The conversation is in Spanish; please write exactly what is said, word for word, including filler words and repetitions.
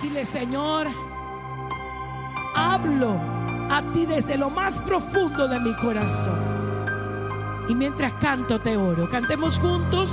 Dile: Señor, hablo a ti desde lo más profundo de mi corazón. Y mientras canto te oro. Cantemos juntos.